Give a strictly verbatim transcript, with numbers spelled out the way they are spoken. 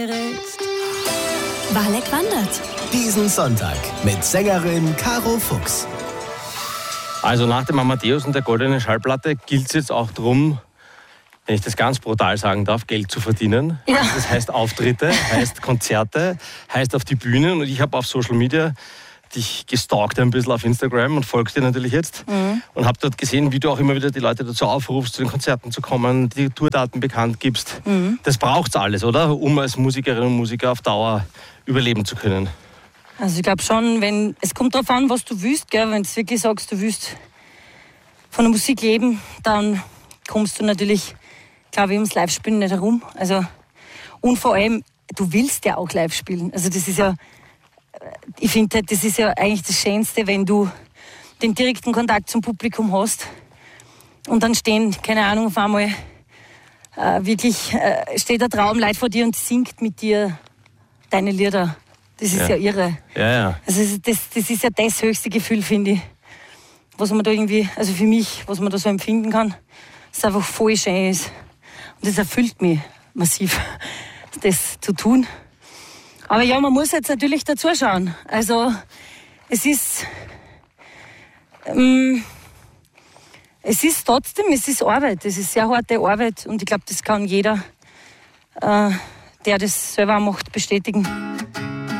Walek wandert. Diesen Sonntag mit Sängerin Caro Fuchs. Also nach dem Amadeus und der goldenen Schallplatte gilt es jetzt auch darum, wenn ich das ganz brutal sagen darf, Geld zu verdienen. Ja. Das heißt Auftritte, heißt Konzerte, heißt auf die Bühnen. Und ich habe auf Social Media dich gestalkt ein bisschen auf Instagram und folgst dir natürlich jetzt. Mhm. Und habe dort gesehen, wie du auch immer wieder die Leute dazu aufrufst, zu den Konzerten zu kommen, die Tourdaten bekannt gibst. Mhm. Das braucht's alles, oder? Um als Musikerin und Musiker auf Dauer überleben zu können. Also ich glaube schon, wenn es kommt darauf an, was du willst, gell? Wenn du wirklich sagst, du willst von der Musik leben, dann kommst du natürlich, glaube ich, ums Live-Spielen nicht herum. Also, und vor allem, du willst ja auch live spielen. Also das ist ja, ich finde, das ist ja eigentlich das Schönste, wenn du den direkten Kontakt zum Publikum hast und dann stehen, keine Ahnung, auf einmal äh, wirklich äh, steht der Traumleid vor dir und singt mit dir deine Lieder. Das ist ja, ja irre. Ja, ja. Also das, das ist ja das höchste Gefühl, finde ich, was man da irgendwie, also für mich, was man da so empfinden kann, das einfach voll schön ist. Und das erfüllt mich massiv, das zu tun. Aber ja, man muss jetzt natürlich dazu schauen. Also es ist, ähm, es ist trotzdem, es ist Arbeit. Es ist sehr harte Arbeit und ich glaube, das kann jeder, äh, der das selber macht, bestätigen.